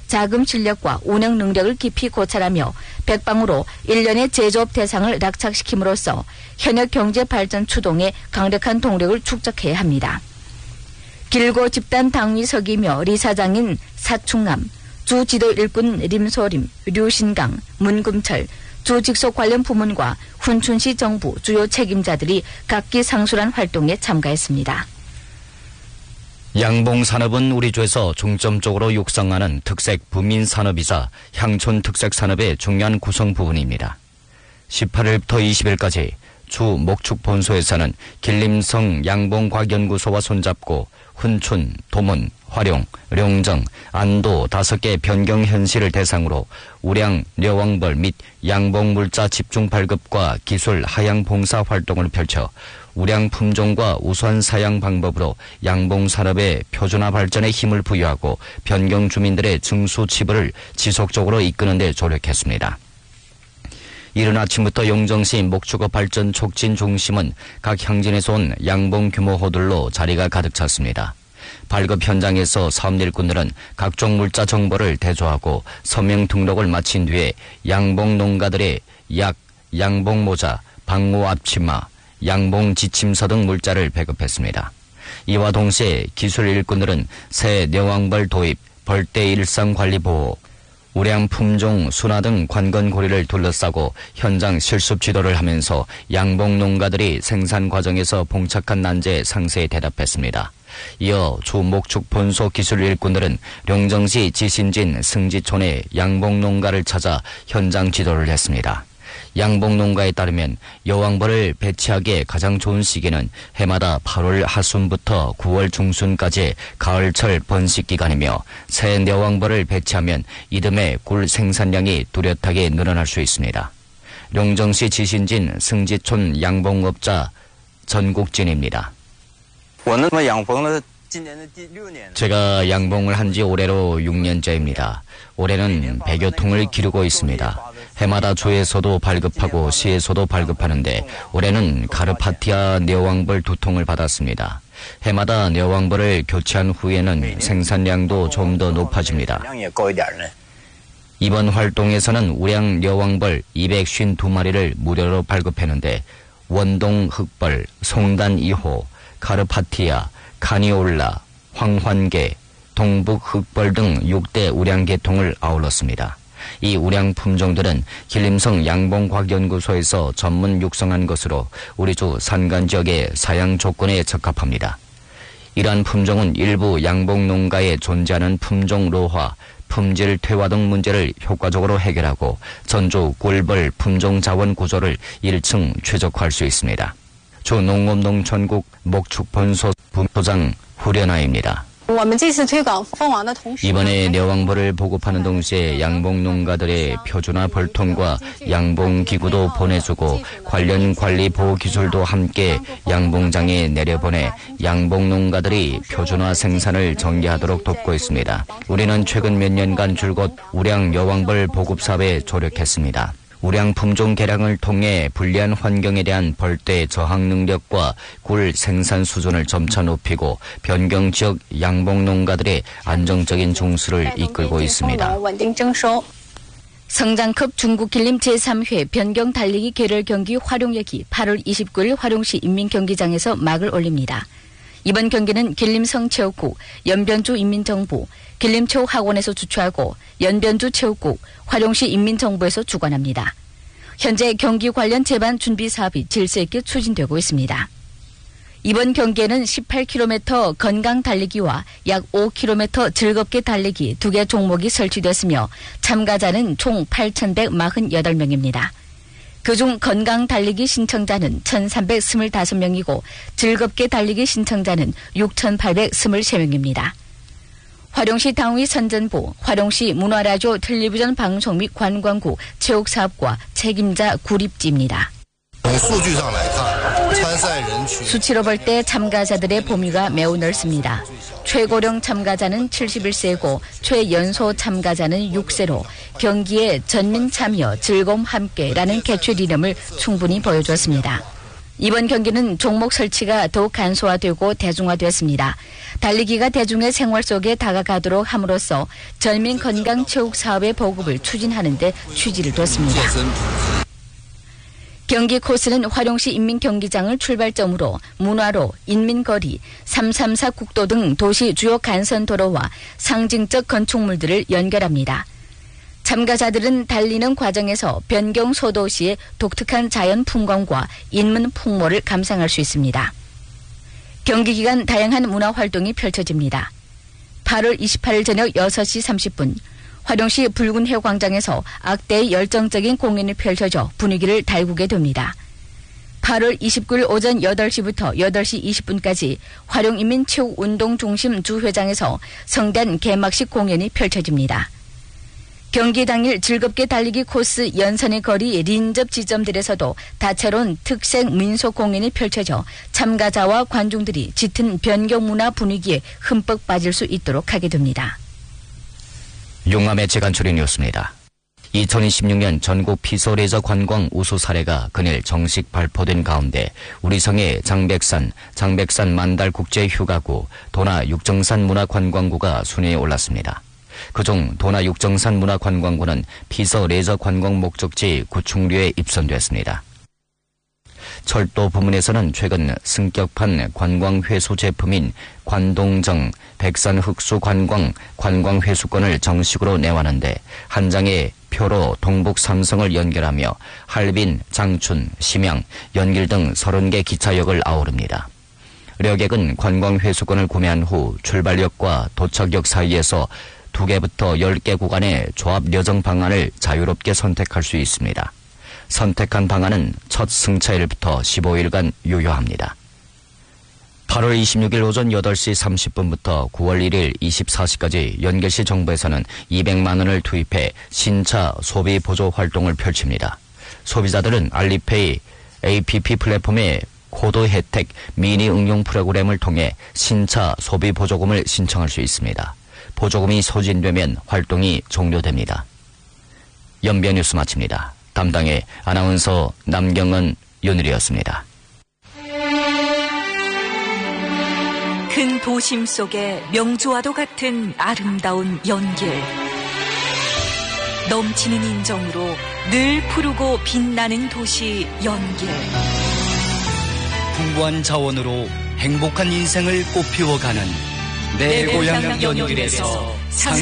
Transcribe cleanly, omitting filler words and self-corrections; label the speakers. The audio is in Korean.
Speaker 1: 자금 실력과 운영 능력을 깊이 고찰하며 백방으로 1년의 제조업 대상을 낙착시킴으로써 현역 경제 발전 추동에 강력한 동력을 축적해야 합니다. 길고 집단 당위석이며 리사장인 사충남, 주 지도 일꾼 림소림, 류신강, 문금철, 주 직속 관련 부문과 훈춘시 정부 주요 책임자들이 각기 상술한 활동에 참가했습니다.
Speaker 2: 양봉산업은 우리 주에서 중점적으로 육성하는 특색 부민산업이자 향촌 특색산업의 중요한 구성 부분입니다. 18일부터 20일까지 주 목축본소에서는 길림성 양봉과학연구소와 손잡고 훈춘, 도문, 화룡, 룡정, 안도 5개 변경 현실을 대상으로 우량, 려왕벌 및 양봉물자 집중 발급과 기술 하향 봉사 활동을 펼쳐 우량 품종과 우수한 사양 방법으로 양봉산업의 표준화 발전에 힘을 부여하고 변경 주민들의 증수 지불을 지속적으로 이끄는 데 조력했습니다. 이른 아침부터 용정시 목축업 발전 촉진 중심은 각 향진에서 온 양봉 규모 호들로 자리가 가득 찼습니다. 발급 현장에서 사업 일꾼들은 각종 물자 정보를 대조하고 서명 등록을 마친 뒤에 양봉 농가들의 약, 양봉 모자, 방호 앞치마, 양봉 지침서 등 물자를 배급했습니다. 이와 동시에 기술 일꾼들은 새 뇌왕벌 도입, 벌떼 일상 관리 보호, 우량 품종, 순화 등 관건고리를 둘러싸고 현장 실습 지도를 하면서 양봉 농가들이 생산 과정에서 봉착한 난제에 상세히 대답했습니다. 이어 주 목축 본소 기술 일꾼들은 룡정시 지신진 승지촌의 양봉 농가를 찾아 현장 지도를 했습니다. 양봉 농가에 따르면 여왕벌을 배치하기에 가장 좋은 시기는 해마다 8월 하순부터 9월 중순까지 가을철 번식 기간이며 새 여왕벌을 배치하면 이듬해 굴 생산량이 뚜렷하게 늘어날 수 있습니다. 룡정시 지신진 승지촌 양봉업자 전국진입니다. 제가 양봉을 한 지 올해로 6년째입니다. 올해는 100여 통을 기르고 있습니다. 해마다 주에서도 발급하고 시에서도 발급하는데 올해는 가르파티아 뇌왕벌 2통을 받았습니다. 해마다 뇌왕벌을 교체한 후에는 생산량도 좀 더 높아집니다. 이번 활동에서는 우량 뇌왕벌 252마리를 무료로 발급했는데 원동 흑벌, 송단 2호, 가르파티아, 카니올라, 황환계, 동북 흑벌 등 6대 우량계통을 아울렀습니다. 이 우량 품종들은 길림성 양봉과학연구소에서 전문 육성한 것으로 우리 주 산간 지역의 사양 조건에 적합합니다. 이러한 품종은 일부 양봉 농가에 존재하는 품종 노화, 품질 퇴화 등 문제를 효과적으로 해결하고 전주 꿀벌 품종 자원 구조를 1층 최적화할 수 있습니다. 주 농업농촌국 목축본소 부소장 후련아입니다. 이번에 뇌왕벌을 보급하는 동시에 양봉 농가들의 표준화 벌통과 양봉 기구도 보내주고 관련 관리 보호 기술도 함께 양봉장에 내려보내 양봉 농가들이 표준화 생산을 전개하도록 돕고 있습니다. 우리는 최근 몇 년간 줄곧 우량 여왕벌 보급 사업에 조력했습니다. 우량 품종 개량을 통해 불리한 환경에 대한 벌떼 저항 능력과 굴 생산 수준을 점차 높이고 변경 지역 양봉 농가들의 안정적인 증수를 이끌고 있습니다.
Speaker 1: 성장급 중국 길림 제3회 변경 달리기 계열 경기 화룡역이 8월 29일 화룡시 인민경기장에서 막을 올립니다. 이번 경기는 길림성 체육국, 연변주 인민정부, 길림체육학원에서 주최하고 연변주 체육국, 화룡시 인민정부에서 주관합니다. 현재 경기 관련 제반 준비 사업이 질서 있게 추진되고 있습니다. 이번 경기에는 18km 건강 달리기와 약 5km 즐겁게 달리기 2개 종목이 설치됐으며 참가자는 총 8,148명입니다. 그중 건강 달리기 신청자는 1,325명이고 즐겁게 달리기 신청자는 6,823명입니다. 화룡시 당위 선전부, 화룡시 문화라디오 텔레비전 방송 및 관광국 체육사업과 책임자 구립지입니다. 수치로 볼 때 참가자들의 범위가 매우 넓습니다. 최고령 참가자는 71세고 최연소 참가자는 6세로 경기에 전민 참여, 즐거움 함께라는 개최 이름을 충분히 보여주었습니다. 이번 경기는 종목 설치가 더욱 간소화되고 대중화되었습니다. 달리기가 대중의 생활 속에 다가가도록 함으로써 전민 건강 체육 사업의 보급을 추진하는 데 취지를 뒀습니다. 경기 코스는 화룡시 인민경기장을 출발점으로 문화로, 인민거리, 334 국도 등 도시 주요 간선도로와 상징적 건축물들을 연결합니다. 참가자들은 달리는 과정에서 변경 소도 시의 독특한 자연 풍광과 인문 풍모를 감상할 수 있습니다. 경기 기간 다양한 문화 활동이 펼쳐집니다. 8월 28일 저녁 6시 30분 화룡시 붉은해 광장에서 악대의 열정적인 공연이 펼쳐져 분위기를 달구게 됩니다. 8월 29일 오전 8시부터 8시 20분까지 화룡인민체육운동중심 주회장에서 성대한 개막식 공연이 펼쳐집니다. 경기 당일 즐겁게 달리기 코스 연선의 거리 린접 지점들에서도 다채로운 특색 민속 공연이 펼쳐져 참가자와 관중들이 짙은 변경 문화 분위기에 흠뻑 빠질 수 있도록 하게 됩니다.
Speaker 2: 용암의 재간추린 뉴스입니다. 2026년 전국 피서레저 관광 우수 사례가 그늘 정식 발표된 가운데 우리 성의 장백산 만달국제휴가구, 도나 육정산 문화관광구가 순위에 올랐습니다. 그중 도나 육정산 문화관광구는 피서레저 관광 목적지 구축류에 입선됐습니다. 철도 부문에서는 최근 승격판 관광회수 제품인 관동정 백산흑수 관광회수권을 정식으로 내왔는데 한 장의 표로 동북 삼성을 연결하며 할빈, 장춘, 심양, 연길 등 30개 기차역을 아우릅니다. 려객은 관광회수권을 구매한 후 출발역과 도착역 사이에서 2개부터 10개 구간의 조합 여정 방안을 자유롭게 선택할 수 있습니다. 선택한 방안은 첫 승차일부터 15일간 유효합니다. 8월 26일 오전 8시 30분부터 9월 1일 24시까지 연결시 정부에서는 200만 원을 투입해 신차 소비 보조 활동을 펼칩니다. 소비자들은 알리페이 APP 플랫폼의 코드 혜택 미니 응용 프로그램을 통해 신차 소비 보조금을 신청할 수 있습니다. 보조금이 소진되면 활동이 종료됩니다. 연변 뉴스 마칩니다. 담당의 아나운서 남경은, 윤일이었습니다.
Speaker 3: 큰 도심 속에 명주와도 같은 아름다운 연길. 넘치는 인정으로 늘 푸르고 빛나는 도시 연길.
Speaker 4: 풍부한 자원으로 행복한 인생을 꽃피워가는 내 고향 연길에서